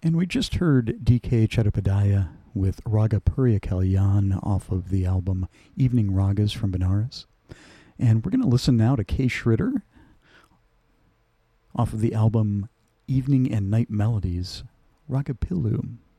And we just heard D.K. Chattopadhyay with Raga Purya Kalyan off of the album Evening Ragas from Benares. And we're going to listen now to Kay Schritter off of the album Evening and Night Melodies, Raga Pilu.